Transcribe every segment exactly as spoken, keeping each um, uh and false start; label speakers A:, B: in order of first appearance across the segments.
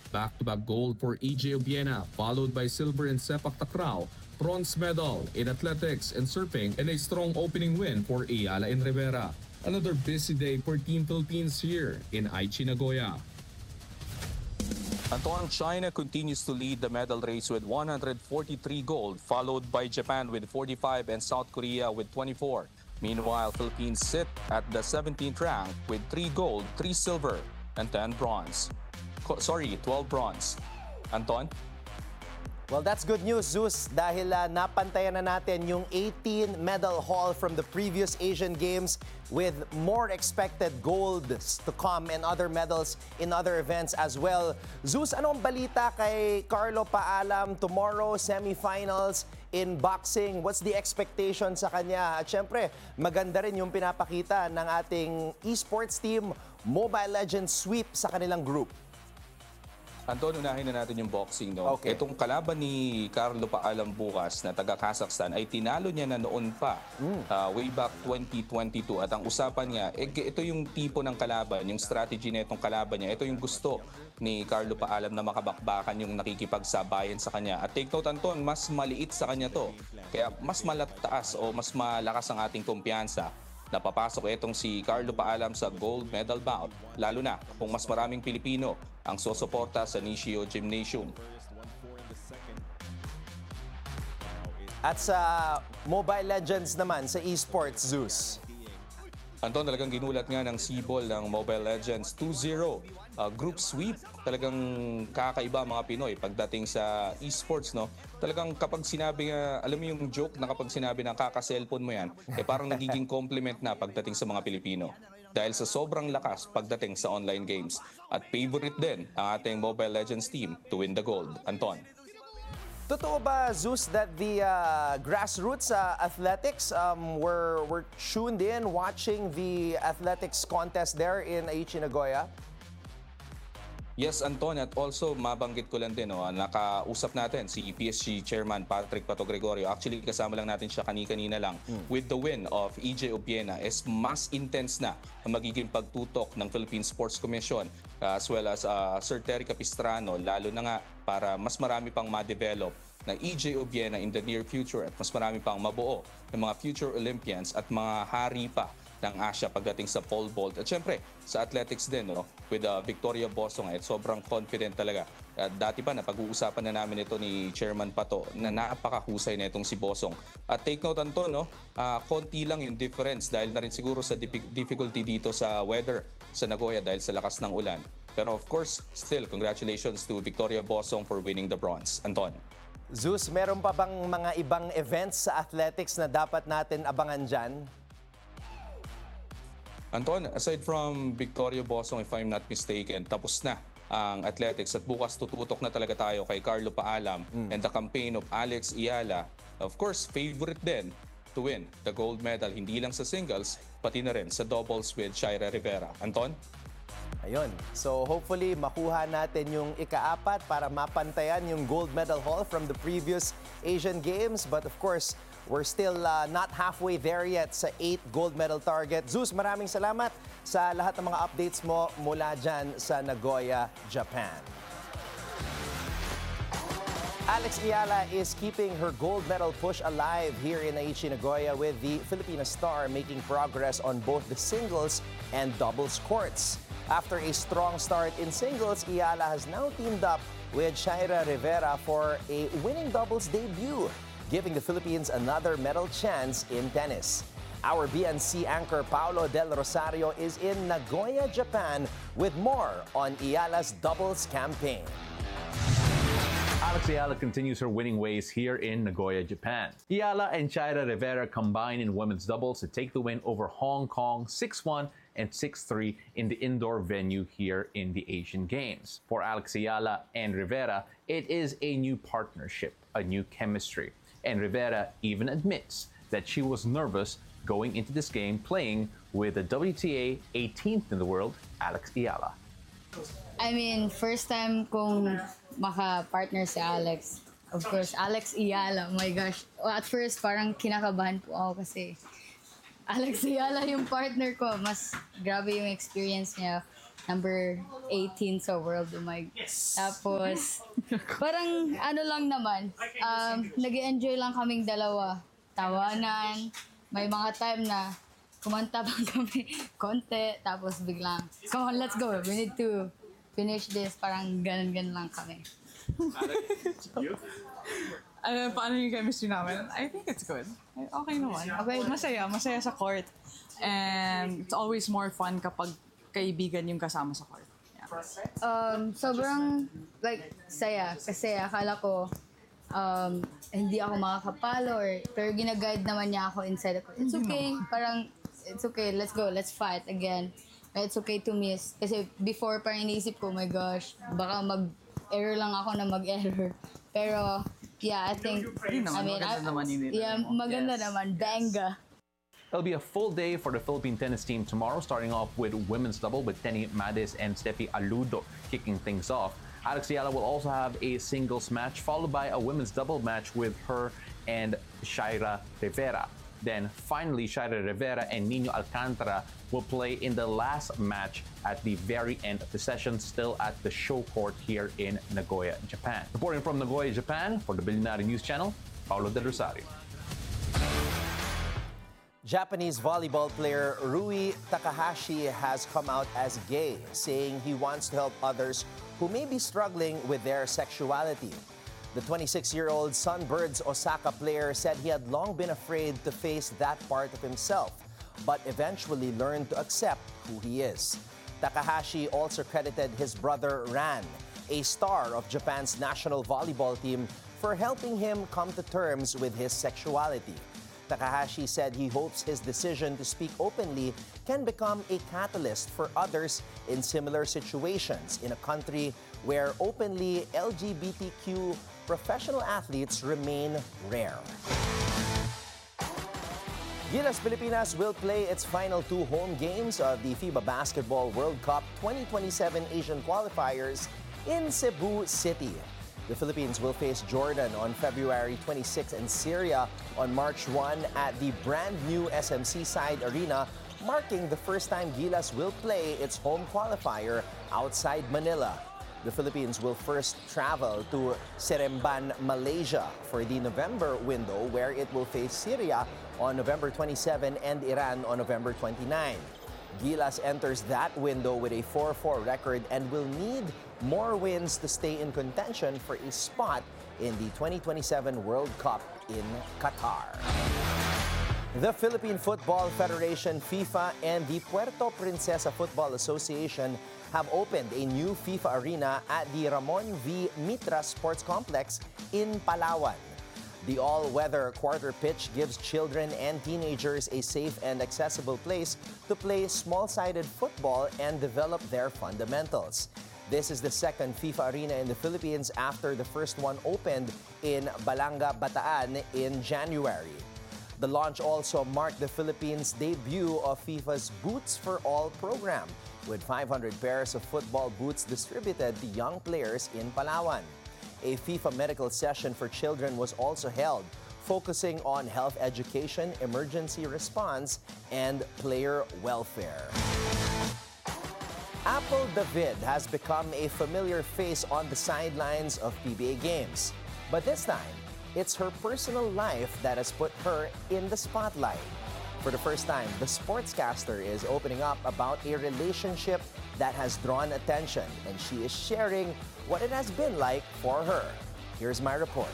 A: Back-to-back gold for E J Obiena, followed by silver in sepak takraw, bronze medal in athletics and surfing, and a strong opening win for Ayala and Rivera. Another busy day for Team Philippines here in Aichi, Nagoya.
B: Anton, China continues to lead the medal race with one hundred forty-three gold, followed by Japan with forty-five and South Korea with twenty-four. Meanwhile, Philippines sit at the seventeenth rank with three gold, three silver, and ten bronze. Co- sorry, twelve bronze. Anton?
C: Well, that's good news, Zeus, dahil uh, napantayan na natin yung eighteen medal haul from the previous Asian Games with more expected golds to come and other medals in other events as well. Zeus, anong balita kay Carlo Paalam tomorrow, semifinals in boxing? What's the expectation sa kanya? At syempre, maganda rin yung pinapakita ng ating esports team, Mobile Legends sweep sa kanilang group.
B: Anton, unahin na natin yung boxing, no?
C: Okay.
B: Itong kalaban ni Carlo Paalam bukas na taga Kazakhstan ay tinalo niya na noon pa, uh, way back twenty twenty-two. At ang usapan niya, eh, ito yung tipo ng kalaban, yung strategy na itong kalaban niya. Ito yung gusto ni Carlo Paalam na makabakbakan yung nakikipagsabayan sa kanya. At take note, Anton, mas maliit sa kanya to. Kaya mas malataas o mas malakas ang ating kumpiyansa. Napapasok itong si Carlo Paalam sa gold medal bout, lalo na kung mas maraming Pilipino ang sosuporta sa Nishio Gymnasium.
C: At sa Mobile Legends naman, sa esports, Zeus.
B: Anton, talagang ginulat nga ng Sibol ng Mobile Legends two zero. Uh, group sweep, talagang kakaiba mga Pinoy pagdating sa esports, no? Talagang kapag sinabi nga, alam mo yung joke na kapag sinabi na kaka-cellphone mo yan, eh parang nagiging compliment na pagdating sa mga Pilipino. Dahil sa sobrang lakas pagdating sa online games. At favorite din ang ating Mobile Legends team to win the gold. Anton.
C: Totoo ba, Zeus, that the uh, grassroots uh, athletics um, were, were tuned in watching the athletics contest there in Aichi, Nagoya?
B: Yes, Anton, at also mabanggit ko lang din, no, nakausap natin si P S G Chairman Patrick Pato Gregorio. Actually, kasama lang natin siya kani-kanina lang. Mm. With the win of E J Obiena, is mas intense na ang magiging pagtutok ng Philippine Sports Commission uh, as well as uh, Sir Terry Capistrano, lalo na nga para mas marami pang ma-develop na E J Obiena in the near future at mas marami pang mabuo ng mga future Olympians at mga hari pa ng Asia pagdating sa pole vault. At syempre, sa athletics din, no, with uh, Victoria Bosong, at sobrang confident talaga. At dati pa, napag-uusapan na namin ito ni Chairman Pato na napakahusay na itong si Bosong. At take note, Anton, no, uh, konti lang yung difference dahil na rin siguro sa difficulty dito sa weather sa Nagoya dahil sa lakas ng ulan. Pero of course, still, congratulations to Victoria Bosong for winning the bronze. Anton.
C: Zeus, meron pa bang mga ibang events sa athletics na dapat natin abangan dyan?
B: Anton, aside from Victoria Bosong, if I'm not mistaken, tapos na ang athletics at bukas tututok na talaga tayo kay Carlo Paalam mm. and the campaign of Alex Ayala. Of course, favorite din to win the gold medal, hindi lang sa singles, pati na rin sa doubles with Shaira Rivera. Anton?
C: Ayun. So hopefully makuha natin yung ikaapat para mapantayan yung gold medal haul from the previous Asian Games. But of course, we're still uh, not halfway there yet sa eight gold medal target. Zeus, maraming salamat sa lahat ng mga updates mo mula dyan sa Nagoya, Japan. Alex Ayala is keeping her gold medal push alive here in Aichi, Nagoya, with the Filipina star making progress on both the singles and doubles courts. After a strong start in singles, Ayala has now teamed up with Shaira Rivera for a winning doubles debut, giving the Philippines another medal chance in tennis. Our B N C anchor Paolo Del Rosario is in Nagoya, Japan, with more on Ayala's doubles campaign.
D: Alex Ayala continues her winning ways here in Nagoya, Japan. Ayala and Shaira Rivera combine in women's doubles to take the win over Hong Kong six one and six three in the indoor venue here in the Asian Games. For Alex Ayala and Rivera, it is a new partnership, a new chemistry. And Rivera even admits that she was nervous going into this game playing with the W T A eighteenth in the world, Alex Ayala.
E: I mean, first time kong maka-partner si Alex. Of course, Alex Ayala. Oh my gosh. At first, parang kinakabahan po ako kasi Alex Ayala yung partner ko. Mas grabe yung experience niya. number eighteen sa world. Oh my. Tapos, parang ano lang naman, um, nag-enjoy lang kaming dalawa. Tawanan, may mga time na kumanta pa kami konti, tapos biglang, come on, let's go, we need to finish this. Parang ganun-ganun lang kami.
F: Ano, paano yung chemistry namin? I think it's good. Okay naman. Okay. Masaya. Masaya sa court. And it's always more fun kapag kaibigan yung kasama sa court. Yeah.
E: Um, sobrang, like, saya. Kasi akala ko, um, hindi ako makakapalo or, pero ginaguide naman niya ako inside the court. It's okay. Parang, it's okay. Let's go. Let's fight again. It's okay to miss. Kasi before, parang iniisip ko, oh my gosh, baka mag-error lang ako na mag-error. Pero, yeah, I think,
F: Yun naman,
E: I mean,
F: maganda
E: I,
F: naman yun nila.
E: yeah, maganda
F: Yes.
E: naman. Banga.
D: It'll be a full day for the Philippine tennis team tomorrow, starting off with women's double with Tenny Madis and Steffi Aludo kicking things off. Alex Ayala will also have a singles match, followed by a women's double match with her and Shaira Rivera. Then finally, Shaira Rivera and Nino Alcantara will play in the last match at the very end of the session, still at the show court here in Nagoya, Japan. Reporting from Nagoya, Japan, for the Billionaire News Channel, Paulo Del Rosario.
C: Japanese volleyball player Rui Takahashi has come out as gay, saying he wants to help others who may be struggling with their sexuality. The twenty-six-year-old Sunbirds Osaka player said he had long been afraid to face that part of himself, but eventually learned to accept who he is. Takahashi also credited his brother Ran, a star of Japan's national volleyball team, for helping him come to terms with his sexuality. Takahashi said he hopes his decision to speak openly can become a catalyst for others in similar situations in a country where openly L G B T Q professional athletes remain rare. Gilas Pilipinas will play its final two home games of the FIBA Basketball World Cup twenty twenty-seven Asian qualifiers in Cebu City. The Philippines will face Jordan on February twenty-sixth and Syria on March first at the brand new S M C Side Arena, marking the first time Gilas will play its home qualifier outside Manila. The Philippines will first travel to Seremban, Malaysia for the November window, where it will face Syria on November twenty-seventh and Iran on November twenty-ninth. Gilas enters that window with a four four record and will need more wins to stay in contention for a spot in the twenty twenty-seven World Cup in Qatar. The Philippine Football Federation, FIFA, and the Puerto Princesa Football Association have opened a new FIFA arena at the Ramon V. Mitra Sports Complex in Palawan. The all-weather quarter pitch gives children and teenagers a safe and accessible place to play small-sided football and develop their fundamentals. This is the second FIFA arena in the Philippines after the first one opened in Balanga, Bataan in January. The launch also marked the Philippines' debut of FIFA's Boots for All program, with five hundred pairs of football boots distributed to young players in Palawan. A FIFA medical session for children was also held, focusing on health education, emergency response, and player welfare. Apple David has become a familiar face on the sidelines of P B A games. But this time, it's her personal life that has put her in the spotlight. For the first time, the sportscaster is opening up about a relationship that has drawn attention, and she is sharing what it has been like for her. Here's my report.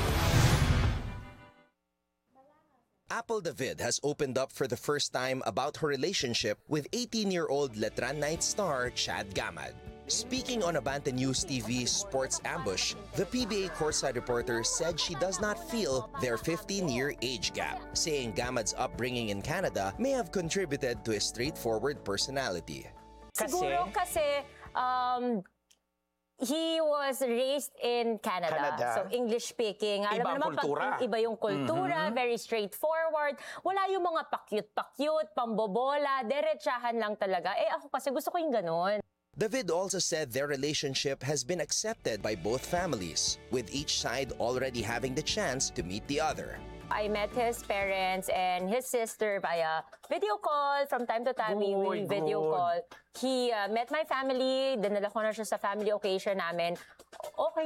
C: Apple David has opened up for the first time about her relationship with eighteen-year-old Letran Knight star Chad Gamad. Speaking on Abante News T V's Sports Ambush, the P B A courtside reporter said she does not feel their fifteen-year age gap, saying Gamad's upbringing in Canada may have contributed to his straightforward personality.
G: Siguro kasi um, he was raised in Canada,
H: Canada.
G: so English speaking. Alam mo
H: Ibang
G: naman,
H: kultura.
G: Pag, iba yung kultura, very straightforward. Wala yung mga pakyut-pakyut, pambobola, derechahan lang talaga. Eh ako kasi gusto ko yung ganon.
C: David also said their relationship has been accepted by both families, with each side already having the chance to meet the other.
G: I met his parents and his sister via video call. From time to time, we, we
C: Good,
G: video
C: good.
G: call. He uh, met my family. Dinala ko na siya sa family occasion namin. Okay